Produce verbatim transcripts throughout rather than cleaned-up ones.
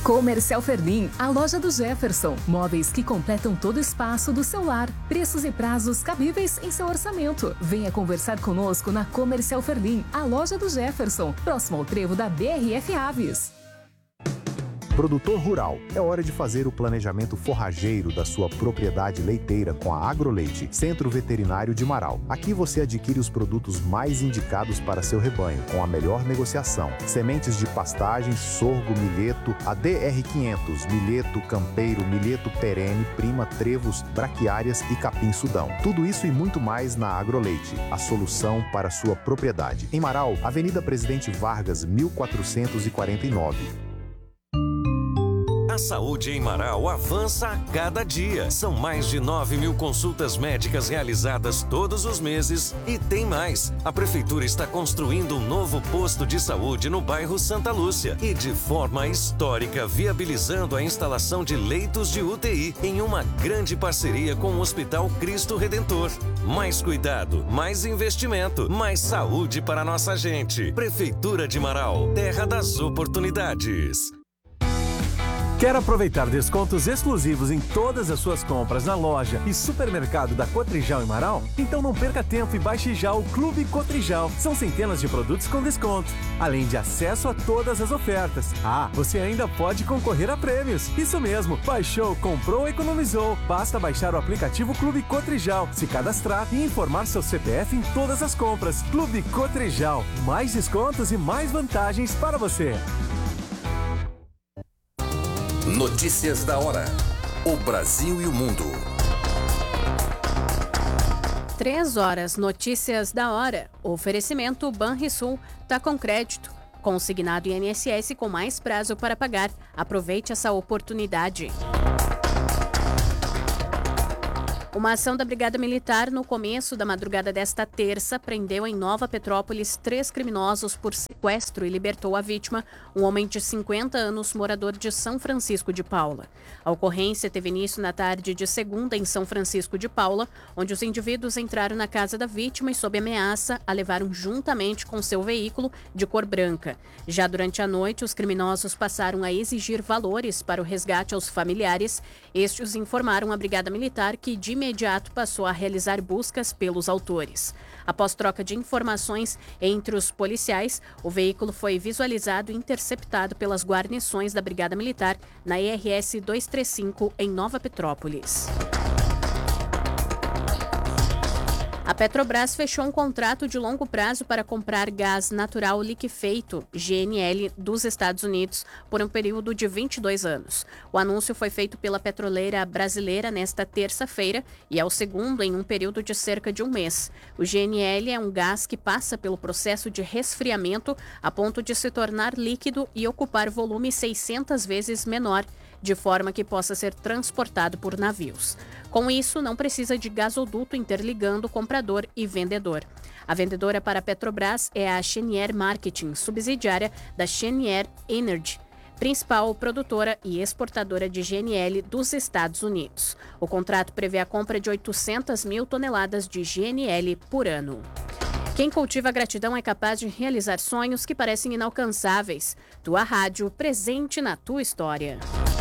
Comercial Ferlim, a loja do Jefferson. Móveis que completam todo o espaço do seu lar. Preços e prazos cabíveis em seu orçamento. Venha conversar conosco na Comercial Ferlim, a loja do Jefferson, próximo ao trevo da B R F Aves. Produtor rural, é hora de fazer o planejamento forrageiro da sua propriedade leiteira com a Agroleite, Centro Veterinário de Marau. Aqui você adquire os produtos mais indicados para seu rebanho, com a melhor negociação. Sementes de pastagem, sorgo, milheto, a D R quinhentos, milheto, campeiro, milheto perene, prima, trevos, braquiárias e capim-sudão. Tudo isso e muito mais na Agroleite, a solução para sua propriedade. Em Marau, Avenida Presidente Vargas, mil quatrocentos e quarenta e nove. A saúde em Marau avança a cada dia. São mais de nove mil consultas médicas realizadas todos os meses e tem mais. A Prefeitura está construindo um novo posto de saúde no bairro Santa Lúcia e de forma histórica viabilizando a instalação de leitos de U T I em uma grande parceria com o Hospital Cristo Redentor. Mais cuidado, mais investimento, mais saúde para nossa gente. Prefeitura de Marau, terra das oportunidades. Quer aproveitar descontos exclusivos em todas as suas compras na loja e supermercado da Cotrijal em Marau? Então não perca tempo e baixe já o Clube Cotrijal. São centenas de produtos com desconto, além de acesso a todas as ofertas. Ah, você ainda pode concorrer a prêmios. Isso mesmo, baixou, comprou, economizou. Basta baixar o aplicativo Clube Cotrijal, se cadastrar e informar seu C P F em todas as compras. Clube Cotrijal, mais descontos e mais vantagens para você. Notícias da hora. O Brasil e o mundo. Três horas, notícias da hora. Oferecimento Banrisul, tá com crédito. Consignado I N S S com mais prazo para pagar. Aproveite essa oportunidade. Uma ação da Brigada Militar no começo da madrugada desta terça prendeu em Nova Petrópolis três criminosos por sequestro e libertou a vítima, um homem de cinquenta anos, morador de São Francisco de Paula. A ocorrência teve início na tarde de segunda em São Francisco de Paula, onde os indivíduos entraram na casa da vítima e, sob ameaça, a levaram juntamente com seu veículo de cor branca. Já durante a noite, os criminosos passaram a exigir valores para o resgate aos familiares. Estes informaram à Brigada Militar que, de imediato, passou a realizar buscas pelos autores. Após troca de informações entre os policiais, o veículo foi visualizado e interceptado pelas guarnições da Brigada Militar na I R S duzentos e trinta e cinco, em Nova Petrópolis. A Petrobras fechou um contrato de longo prazo para comprar gás natural liquefeito, G N L, dos Estados Unidos por um período de vinte e dois anos. O anúncio foi feito pela petroleira brasileira nesta terça-feira e é o segundo em um período de cerca de um mês. O G N L é um gás que passa pelo processo de resfriamento a ponto de se tornar líquido e ocupar volume seiscentas vezes menor, de forma que possa ser transportado por navios. Com isso, não precisa de gasoduto interligando comprador e vendedor. A vendedora para a Petrobras é a Cheniere Marketing, subsidiária da Cheniere Energy, principal produtora e exportadora de G N L dos Estados Unidos. O contrato prevê a compra de oitocentas mil toneladas de G N L por ano. Quem cultiva a gratidão é capaz de realizar sonhos que parecem inalcançáveis. Tua rádio, presente na tua história.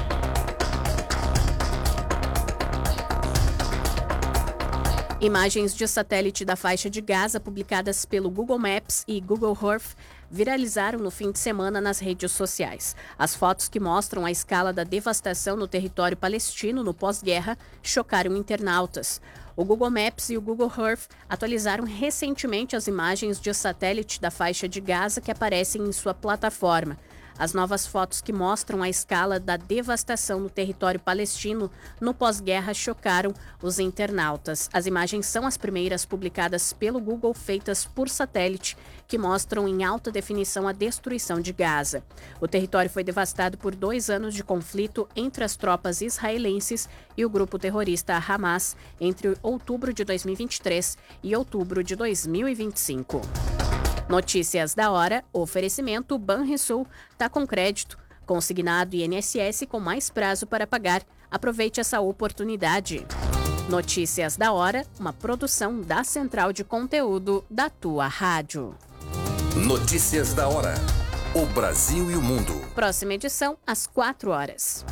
Imagens de satélite da faixa de Gaza publicadas pelo Google Maps e Google Earth viralizaram no fim de semana nas redes sociais. As fotos que mostram a escala da devastação no território palestino no pós-guerra chocaram internautas. O Google Maps e o Google Earth atualizaram recentemente as imagens de satélite da faixa de Gaza que aparecem em sua plataforma. As novas fotos que mostram a escala da devastação no território palestino no pós-guerra chocaram os internautas. As imagens são as primeiras publicadas pelo Google feitas por satélite, que mostram em alta definição a destruição de Gaza. O território foi devastado por dois anos de conflito entre as tropas israelenses e o grupo terrorista Hamas entre outubro de dois mil e vinte e três e outubro de dois mil e vinte e cinco. Notícias da hora, oferecimento Banrisul, tá com crédito, consignado I N S S com mais prazo para pagar. Aproveite essa oportunidade. Notícias da hora, uma produção da Central de Conteúdo da tua rádio. Notícias da hora. O Brasil e o mundo. Próxima edição, às quatro horas.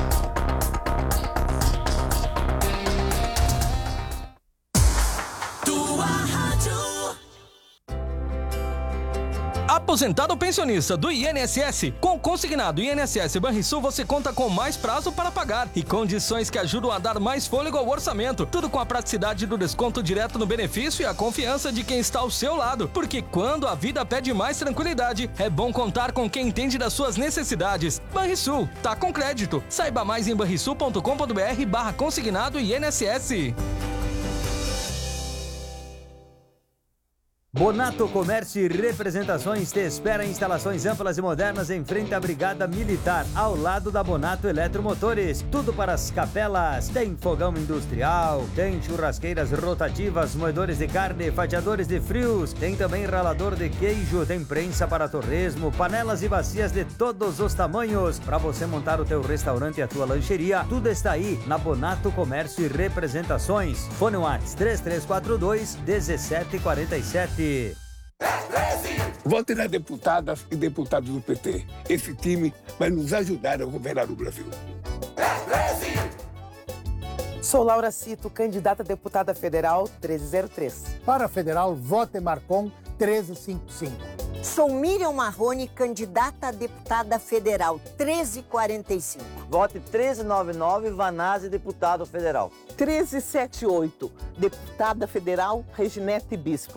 Aposentado ou pensionista do I N S S? Com o consignado I N S S Banrisul você conta com mais prazo para pagar e condições que ajudam a dar mais fôlego ao orçamento. Tudo com a praticidade do desconto direto no benefício e a confiança de quem está ao seu lado. Porque quando a vida pede mais tranquilidade, é bom contar com quem entende das suas necessidades. Banrisul, tá com crédito. Saiba mais em banrisul ponto com ponto br barra consignado I N S S. Bonato Comércio e Representações te espera em instalações amplas e modernas em frente à Brigada Militar, ao lado da Bonato Eletromotores. Tudo para as capelas. Tem fogão industrial, tem churrasqueiras rotativas, moedores de carne, fatiadores de frios, tem também ralador de queijo, tem prensa para torresmo, panelas e bacias de todos os tamanhos. Para você montar o teu restaurante e a tua lancheria, tudo está aí na Bonato Comércio e Representações. Fone WhatsApp três três quatro dois, um sete quatro sete. Vote na deputada e deputados do P T. Esse time vai nos ajudar a governar o Brasil. Sou Laura Cito, candidata a deputada federal treze zero três. Para a federal, vote Marcon treze cinquenta e cinco. Sou Miriam Marrone, candidata a deputada federal treze quarenta e cinco. Vote treze noventa e nove, Vanazzi, deputado federal. treze setenta e oito, deputada federal Reginete Bispo.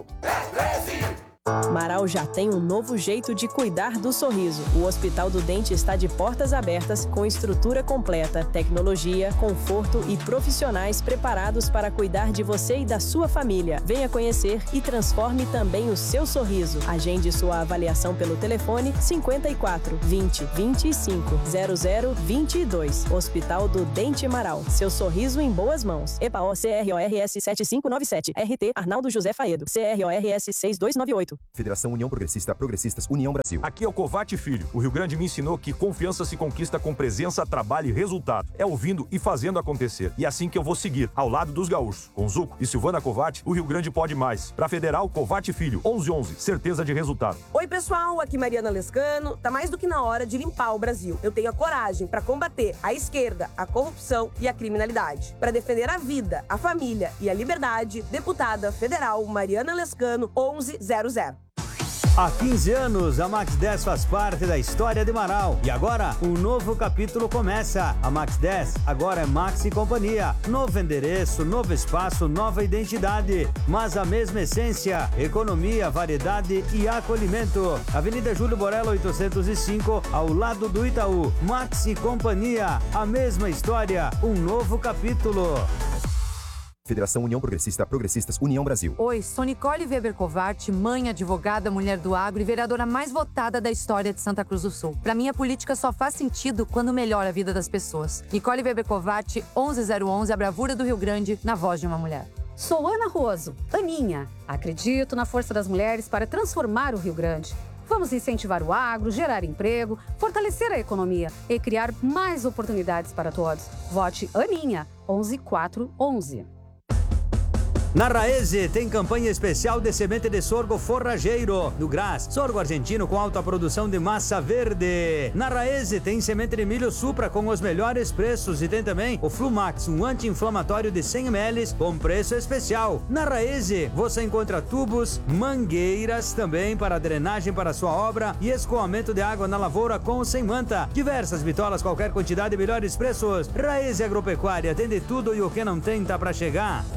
Marau já tem um novo jeito de cuidar do sorriso. O Hospital do Dente está de portas abertas, com estrutura completa, tecnologia, conforto e profissionais preparados para cuidar de você e da sua família. Venha conhecer e transforme também o seu sorriso. Agende sua avaliação pelo telefone cinquenta e quatro, vinte, vinte e cinco, zero zero vinte e dois. Hospital do Dente Marau. Seu sorriso em boas mãos. E P A O C R O R S sete cinco nove sete. R T Arnaldo José Faedo. C R O R S seis dois nove oito. Federação União Progressista, Progressistas, União Brasil. Aqui é o Covate Filho. O Rio Grande me ensinou que confiança se conquista com presença, trabalho e resultado. É ouvindo e fazendo acontecer. E é assim que eu vou seguir, ao lado dos gaúchos. Com Zuco e Silvana Covate, o Rio Grande pode mais. Pra Federal, Covate Filho, onze onze, certeza de resultado. Oi, pessoal, aqui Mariana Lescano. Tá mais do que na hora de limpar o Brasil. Eu tenho a coragem para combater a esquerda, a corrupção e a criminalidade. Para defender a vida, a família e a liberdade, deputada federal Mariana Lescano, onze zero zero. Há quinze anos, a Max dez faz parte da história de Marau. E agora, um novo capítulo começa. A Max dez agora é Max e Companhia. Novo endereço, novo espaço, nova identidade. Mas a mesma essência, economia, variedade e acolhimento. Avenida Júlio Borella oitocentos e cinco, ao lado do Itaú. Max e Companhia, a mesma história, um novo capítulo. Federação União Progressista, Progressistas, União Brasil. Oi, sou Nicole Weber Covart, mãe, advogada, mulher do agro e vereadora mais votada da história de Santa Cruz do Sul. Pra mim, a política só faz sentido quando melhora a vida das pessoas. Nicole Weber Covart, onze zero onze, a bravura do Rio Grande, na voz de uma mulher. Sou Ana Roso, Aninha. Acredito na força das mulheres para transformar o Rio Grande. Vamos incentivar o agro, gerar emprego, fortalecer a economia e criar mais oportunidades para todos. Vote Aninha, onze quatro onze. Na Raese tem campanha especial de semente de sorgo forrageiro. No Graz, sorgo argentino com alta produção de massa verde. Na Raese tem semente de milho Supra com os melhores preços e tem também o Flumax, um anti-inflamatório de cem mililitros com preço especial. Na Raese você encontra tubos, mangueiras também para drenagem para sua obra e escoamento de água na lavoura com ou sem manta. Diversas bitolas, qualquer quantidade e melhores preços. Raese Agropecuária, tem de tudo e o que não tem tá para chegar.